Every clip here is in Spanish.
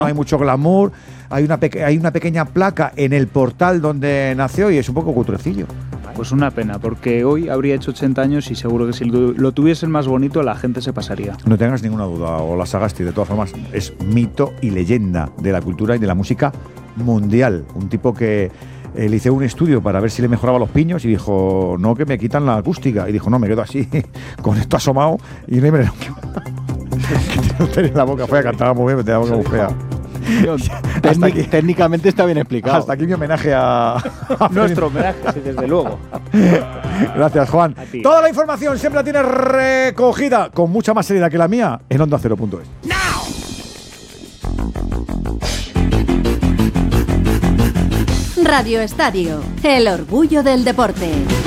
Hay mucho glamour, hay una pequeña placa en el portal donde nació y es un poco cutrecillo. Pues una pena, porque hoy habría hecho 80 años y seguro que si lo tuviesen más bonito la gente se pasaría. No tengas ninguna duda, Ola Sagasti, de todas formas, es mito y leyenda de la cultura y de la música mundial. Un tipo que le hice un estudio para ver si le mejoraba los piños y dijo, no, que me quitan la acústica. Y dijo, no, me quedo así, con esto asomado y no me que tenía la boca fea, cantaba muy bien, me tenía la boca muy fea. Técnicamente está bien explicado. Hasta aquí mi homenaje a nuestro homenaje, sí, desde luego. Gracias, Juan. Toda la información siempre la tienes recogida con mucha más seriedad que la mía en OndaCero.es. Radio Estadio, el orgullo del deporte.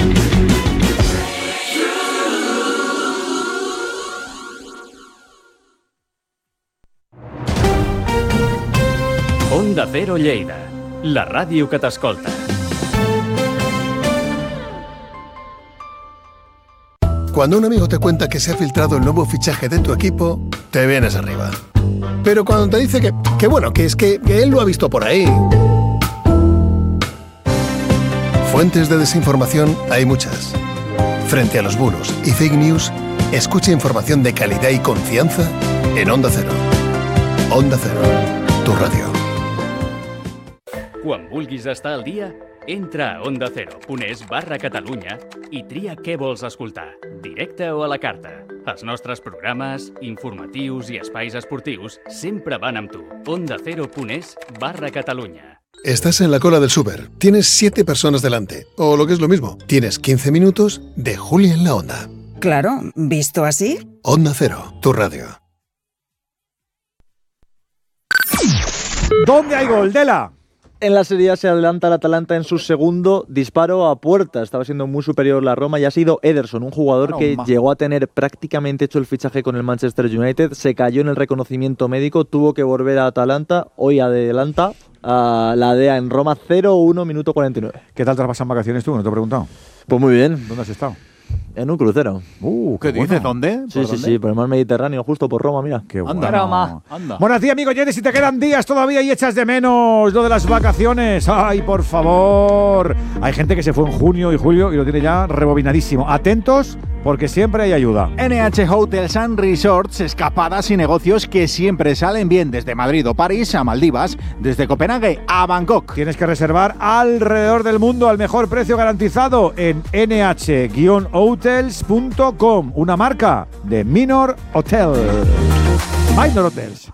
Onda Cero Lleida, la ràdio que t'escolta. Cuando un amigo te cuenta que se ha filtrado el nuevo fichaje de tu equipo, te vienes arriba. Pero cuando te dice que bueno, que es que él lo ha visto por ahí. Fuentes de desinformación hay muchas. Frente a los bulos y fake news, escucha información de calidad y confianza en Onda Cero. Onda Cero, tu radio. Quan vulguis estar al dia, entra a ondacero.es/Catalunya i tria què vols escoltar, directe o a la carta. Els nostres programes, informatius i espais esportius sempre van amb tu. ondacero.es/Catalunya. Estás en la cola del súper, tienes 7 personas delante, o lo que es lo mismo, tienes 15 minutos de Julia en la Onda. Claro, ¿visto así? Onda Cero, tu radio. ¿Dónde hay gol, Dela? En la Serie A se adelanta el Atalanta en su segundo disparo a puerta. Estaba siendo muy superior la Roma y ha sido Ederson, un jugador que llegó a tener prácticamente hecho el fichaje con el Manchester United. Se cayó en el reconocimiento médico, tuvo que volver a Atalanta. Hoy adelanta a la DEA en Roma 0-1, minuto 49. ¿Qué tal te las pasas en vacaciones tú? No te he preguntado. Pues muy bien. ¿Dónde has estado? En un crucero. ¿Qué dices? ¿Dónde? Sí, por el mar Mediterráneo, justo por Roma, mira. Qué bueno. Anda. Bueno, a ti, amigo Jenny, si te quedan días todavía y echas de menos lo de las vacaciones. ¡Ay, por favor! Hay gente que se fue en junio y julio y lo tiene ya rebobinadísimo. Atentos, porque siempre hay ayuda. NH Hotels and Resorts, escapadas y negocios que siempre salen bien desde Madrid o París a Maldivas, desde Copenhague a Bangkok. Tienes que reservar alrededor del mundo al mejor precio garantizado en nh-hotels.com, una marca de Minor Hotels. Minor Hotels.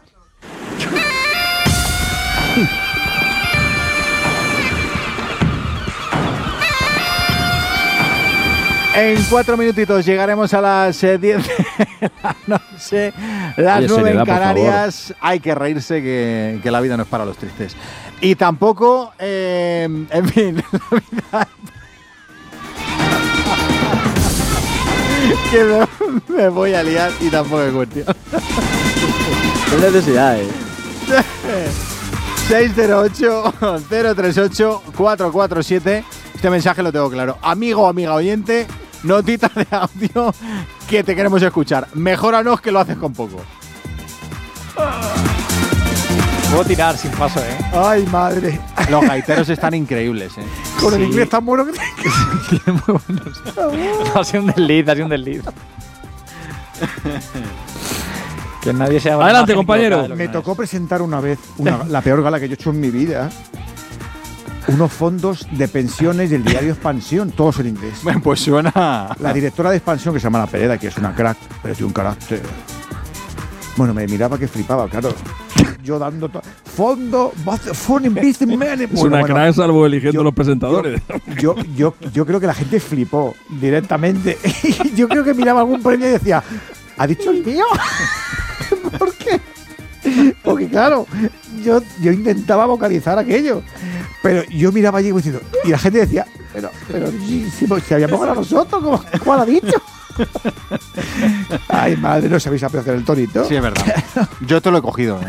En 4 minutitos llegaremos a las 10 de la noche, las 9 en Canarias. Hay que reírse, que la vida no es para los tristes. Y tampoco, en fin, la vida... que me voy a liar y tampoco es cuestión. No hay necesidad, 608-038-447. Este mensaje lo tengo claro. Amigo o amiga oyente, notita de audio que te queremos escuchar. Mejóranos que lo haces con poco. Puedo tirar sin paso, Ay, madre. Los gaiteros están increíbles, Con el inglés tan bueno que muy buenos. Ha sido un desliz. Que nadie se haga. Adelante, compañero. Me tocó presentar una vez la peor gala que yo he hecho en mi vida. Unos fondos de pensiones del diario Expansión, todos en inglés. Bueno, pues suena... La directora de Expansión, que se llama La Pereda, que es una crack, pero tiene un carácter... Bueno, me miraba que flipaba, claro. Yo dando... Fondo... Es una crack, salvo eligiendo los presentadores. Yo creo que la gente flipó directamente. Yo creo que miraba algún premio y decía... ¿Ha dicho el mío? ¿Por qué? Porque claro, yo intentaba vocalizar aquello, pero yo miraba allí diciendo, y la gente decía, pero si habíamos ganado nosotros, ¿cómo lo ha dicho? Ay, madre, no sabéis apreciar el tonito. Sí, es verdad. Yo te lo he cogido,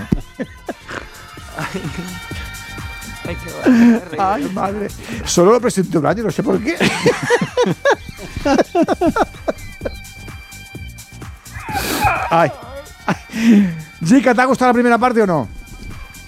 Ay, madre. Solo lo presenté un año, no sé por qué. Ay. Zika, ¿te ha gustado la primera parte o no?